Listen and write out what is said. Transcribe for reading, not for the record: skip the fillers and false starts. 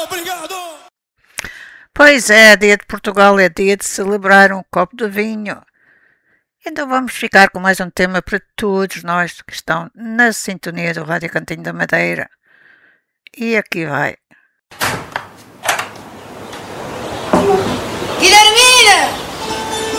Obrigado! Pois é, dia de Portugal é dia de celebrar um copo de vinho. Então vamos ficar com mais um tema para todos nós que estão na sintonia do Rádio Cantinho da Madeira. E aqui vai.